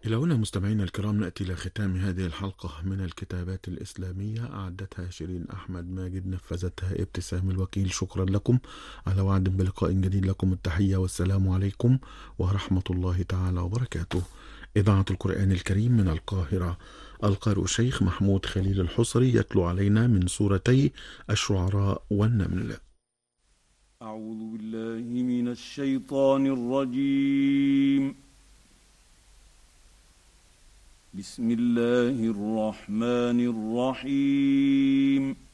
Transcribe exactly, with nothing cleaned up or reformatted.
إلى هنا مستمعينا الكرام نأتي إلى ختام هذه الحلقة من الكتابات الإسلامية، أعدتها شيرين أحمد ماجد، نفذتها ابتسام الوكيل. شكرا لكم، على وعد بلقاء جديد. لكم التحية والسلام عليكم ورحمة الله تعالى وبركاته. إذاعة القرآن الكريم من القاهرة، القارئ الشيخ محمود خليل الحصري يتلو علينا من سورتي الشعراء والنمل. أعوذ بالله من الشيطان الرجيم. بسم الله الرحمن الرحيم.